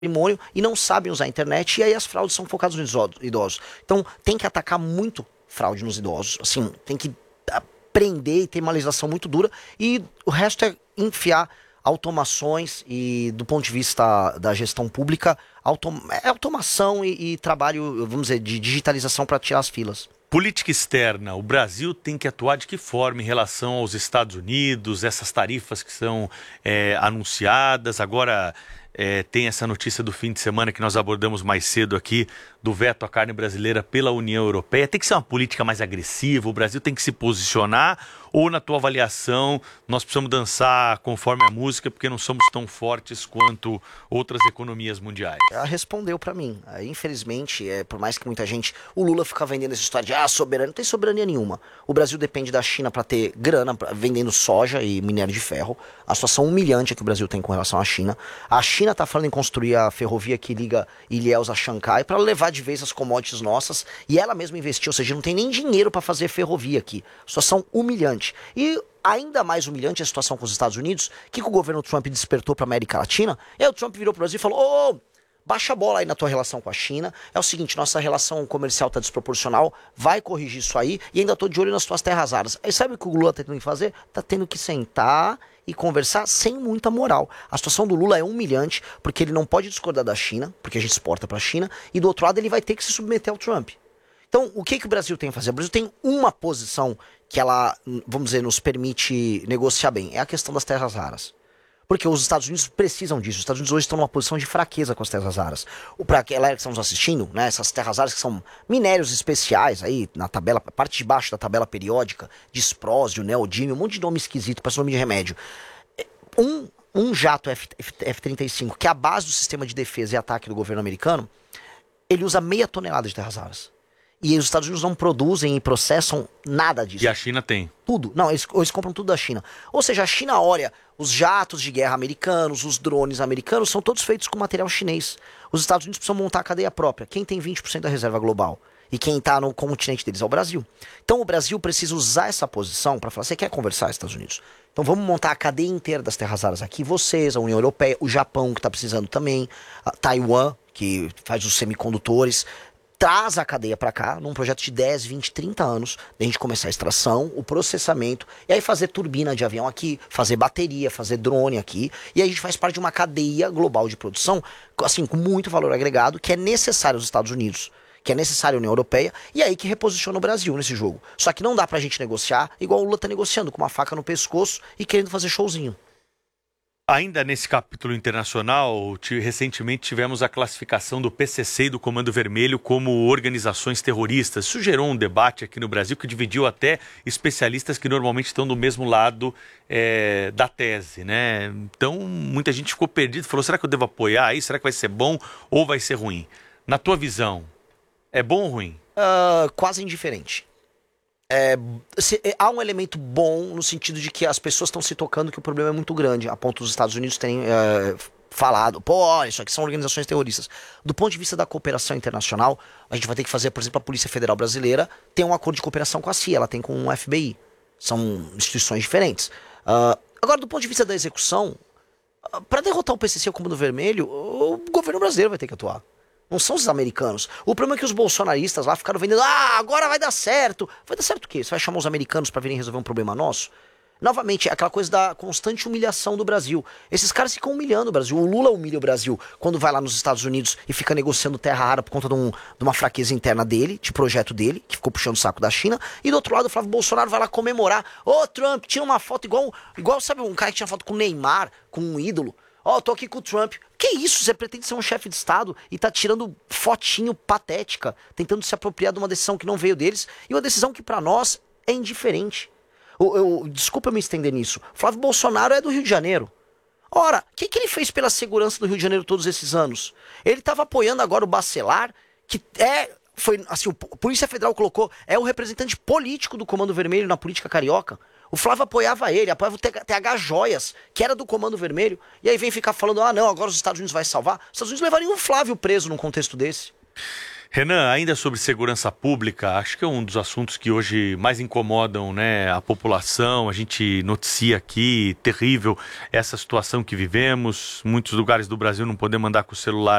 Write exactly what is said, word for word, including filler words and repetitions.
patrimônio e não sabem usar a internet, e aí as fraudes são focadas nos idosos. Então tem que atacar muito fraude nos idosos, assim, tem que prender e ter uma legislação muito dura, e o resto é enfiar automações e, do ponto de vista da gestão pública, autom é automação e, e trabalho, vamos dizer, de digitalização para tirar as filas. Política externa, o Brasil tem que atuar de que forma em relação aos Estados Unidos, essas tarifas que são é, anunciadas, agora é, tem essa notícia do fim de semana que nós abordamos mais cedo aqui, do veto à carne brasileira pela União Europeia. Tem que ser uma política mais agressiva, o Brasil tem que se posicionar, ou na tua avaliação nós precisamos dançar conforme a música porque não somos tão fortes quanto outras economias mundiais? Ela respondeu pra mim. Infelizmente, é, por mais que muita gente... O Lula fica vendendo essa história de ah, soberania. Não tem soberania nenhuma. O Brasil depende da China pra ter grana, pra, vendendo soja e minério de ferro. A situação humilhante que o Brasil tem com relação à China. A China tá falando em construir a ferrovia que liga Ilhéus a Xangai pra levar de vez as commodities nossas, e ela mesma investiu, ou seja, não tem nem dinheiro para fazer ferrovia aqui. Situação humilhante. E ainda mais humilhante a situação com os Estados Unidos, que, que o governo Trump despertou para a América Latina, e aí o Trump virou para o Brasil e falou: ô, oh, baixa a bola aí na tua relação com a China, é o seguinte, nossa relação comercial tá desproporcional, vai corrigir isso aí, e ainda tô de olho nas tuas terras raras. Aí sabe o que o Lula tá tendo que fazer? Tá tendo que sentar e conversar sem muita moral. A situação do Lula é humilhante, porque ele não pode discordar da China, porque a gente exporta para a China, e do outro lado ele vai ter que se submeter ao Trump. Então, o que, que o Brasil tem a fazer? O Brasil tem uma posição que ela, vamos dizer, nos permite negociar bem, é a questão das terras raras. Porque os Estados Unidos precisam disso. Os Estados Unidos hoje estão numa posição de fraqueza com as terras raras. Para aquela que estamos assistindo, né, essas terras raras que são minérios especiais aí na tabela, parte de baixo da tabela periódica, disprósio, neodímio, um monte de nome esquisito, parece nome de remédio. Um, um jato F trinta e cinco, que é a base do sistema de defesa e ataque do governo americano, ele usa meia tonelada de terras raras. E os Estados Unidos não produzem e processam nada disso. E a China tem. Tudo. Não, eles, eles compram tudo da China. Ou seja, a China olha, os jatos de guerra americanos, os drones americanos, são todos feitos com material chinês. Os Estados Unidos precisam montar a cadeia própria. Quem tem vinte por cento da reserva global? E quem está no continente deles é o Brasil. Então o Brasil precisa usar essa posição para falar: você quer conversar, Estados Unidos? Então vamos montar a cadeia inteira das terras raras aqui. Vocês, a União Europeia, o Japão, que está precisando também, a Taiwan, que faz os semicondutores, traz a cadeia para cá, num projeto de dez, vinte, trinta anos, da gente começar a extração, o processamento, e aí fazer turbina de avião aqui, fazer bateria, fazer drone aqui, e aí a gente faz parte de uma cadeia global de produção, assim, com muito valor agregado, que é necessário aos Estados Unidos, que é necessário à União Europeia, e aí que reposiciona o Brasil nesse jogo. Só que não dá pra gente negociar igual o Lula tá negociando, com uma faca no pescoço e querendo fazer showzinho. Ainda nesse capítulo internacional, recentemente tivemos a classificação do P C C e do Comando Vermelho como organizações terroristas. Isso gerou um debate aqui no Brasil que dividiu até especialistas que normalmente estão do mesmo lado é, da tese, né? Então, muita gente ficou perdida, falou: será que eu devo apoiar isso? Será que vai ser bom ou vai ser ruim? Na tua visão, é bom ou ruim? Uh, quase indiferente. É, se, é, há um elemento bom no sentido de que as pessoas estão se tocando que o problema é muito grande, a ponto dos Estados Unidos terem é, falado: pô, olha, isso aqui são organizações terroristas. Do ponto de vista da cooperação internacional, a gente vai ter que fazer, por exemplo, a Polícia Federal Brasileira tem um acordo de cooperação com a C I A, ela tem com o F B I. São instituições diferentes. Uh, agora, do ponto de vista da execução, uh, para derrotar o P C C e o Comando Vermelho, o governo brasileiro vai ter que atuar. Não são os americanos. O problema é que os bolsonaristas lá ficaram vendendo: ah, agora vai dar certo. Vai dar certo o quê? Você vai chamar os americanos pra virem resolver um problema nosso? Novamente, é aquela coisa da constante humilhação do Brasil. Esses caras ficam humilhando o Brasil. O Lula humilha o Brasil quando vai lá nos Estados Unidos e fica negociando terra rara por conta de, um, de uma fraqueza interna dele, de projeto dele, que ficou puxando o saco da China. E do outro lado, o Flávio Bolsonaro vai lá comemorar: ô, Trump, tira uma foto igual, igual, sabe, um cara que tinha foto com o Neymar, com um ídolo. Ó, oh, tô aqui com o Trump. Que isso? Você pretende ser um chefe de Estado e tá tirando fotinho patética, tentando se apropriar de uma decisão que não veio deles, e uma decisão que pra nós é indiferente. Eu, eu, desculpa eu me estender nisso. Flávio Bolsonaro é do Rio de Janeiro. Ora, o que, que ele fez pela segurança do Rio de Janeiro todos esses anos? Ele tava apoiando agora o Bacelar, que é... Foi, assim, a Polícia Federal colocou, é o representante político do Comando Vermelho na política carioca. O Flávio apoiava ele, apoiava o T H Joias, que era do Comando Vermelho. E aí vem ficar falando: ah, não, agora os Estados Unidos vai salvar. Os Estados Unidos levariam o Flávio preso num contexto desse. Renan, ainda sobre segurança pública, acho que é um dos assuntos que hoje mais incomodam, né, a população. A gente noticia aqui, terrível, essa situação que vivemos. Muitos lugares do Brasil não podemos andar com o celular